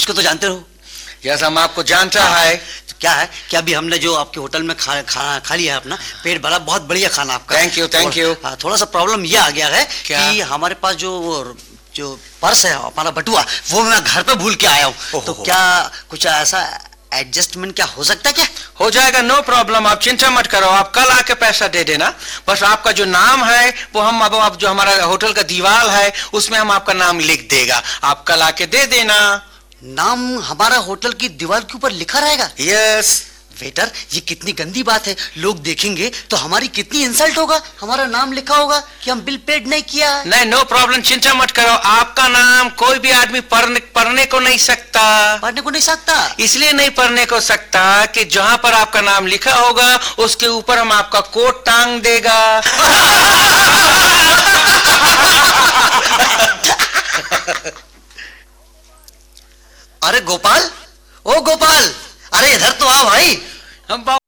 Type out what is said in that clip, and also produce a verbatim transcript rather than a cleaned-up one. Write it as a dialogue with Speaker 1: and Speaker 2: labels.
Speaker 1: मुझको तो जानते हो।
Speaker 2: यस, हम आपको जानता है।
Speaker 1: तो क्या है कि अभी हमने जो आपके होटल में खा खाना खा लिया है अपना, पेट भरा, बहुत बढ़िया खाना आपका।
Speaker 2: Thank you thank you.
Speaker 1: थोड़ा सा प्रॉब्लम ये आ गया है कि हमारे पास जो जो पर्स है हमारा बटुआ, वो मैं घर पे भूल के आया हूँ। तो क्या कुछ ऐसा एडजस्टमेंट क्या हो सकता है? क्या
Speaker 2: हो जाएगा, नो प्रॉब्लम, आप चिंता मत करो, आप कल आके पैसा दे देना। बस आपका जो नाम है वो हम अब आप जो हमारा होटल का दीवार है उसमें हम आपका नाम लिख देगा, आप कल आके दे देना।
Speaker 1: नाम हमारा होटल की दीवार के ऊपर लिखा रहेगा?
Speaker 2: यस।
Speaker 1: वेटर, ये कितनी गंदी बात है, लोग देखेंगे तो हमारी कितनी इंसल्ट होगा। हमारा नाम लिखा होगा कि हम बिल पेड नहीं किया।
Speaker 2: नहीं, नो प्रॉब्लम, चिंता मत करो, आपका नाम कोई भी आदमी पढ़ने पढ़ने को नहीं सकता।
Speaker 1: पढ़ने को नहीं सकता? इसलिए
Speaker 2: नहीं पढ़ने को सकता कि जहां पर आपका नाम लिखा होगा उसके ऊपर हम आपका कोट टांग देगा।
Speaker 1: अरे गोपाल, ओ गोपाल, अरे इधर तो आ भाई।
Speaker 2: हम